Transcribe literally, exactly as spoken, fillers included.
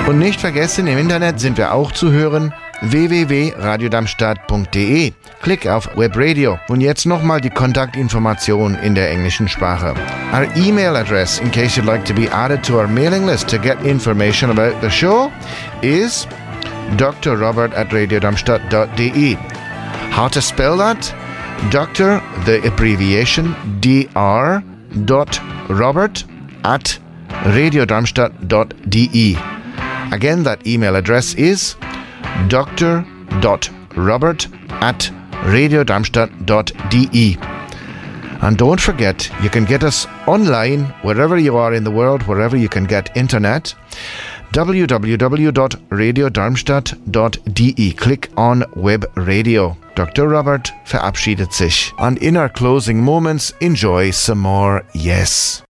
Und nicht vergessen, im Internet sind wir auch zu hören, w w w punkt radio darmstadt punkt d e. Klick auf Webradio. Und jetzt nochmal die Kontaktinformation in der englischen Sprache. Our email address, in case you'd like to be added to our mailing list to get information about the show, is d r robert at radio darmstadt dot d e. How to spell that? Doctor, the abbreviation, D R dot Robert at radio darmstadt dot d e. Again, that email address is d r dot robert at radio darmstadt dot d e. And don't forget, you can get us online wherever you are in the world, wherever you can get internet. w w w dot radio darmstadt dot d e. Click on Web Radio. Doctor Robert verabschiedet sich. And in our closing moments, enjoy some more Yes.